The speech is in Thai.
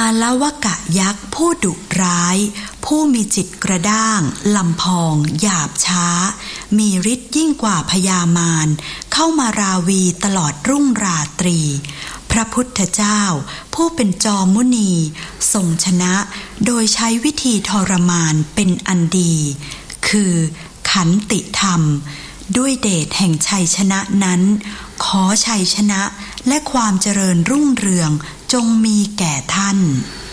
ละวกะยักษ์ผู้ดุร้ายผู้มีจิตกระด้างลำพองหยาบช้ามีฤทธิ์ยิ่งกว่าพญามารเข้ามาราวีตลอดรุ่งราตรีพระพุทธเจ้าผู้เป็นจอมมุนีทรงชนะโดยใช้วิธีทรมานเป็นอันดีคือขันติธรรมด้วยเดชแห่งชัยชนะนั้นขอชัยชนะและความเจริญรุ่งเรืองจงมีแก่ท่าน